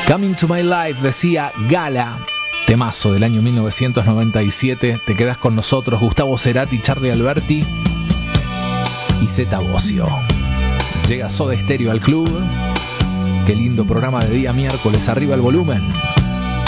Coming to My Life, decía Gala, temazo del año 1997. Te quedás con nosotros, Gustavo Cerati, Charlie Alberti y Zeta Bosio. Llega Soda Stereo al club. Qué lindo programa de día miércoles, arriba el volumen.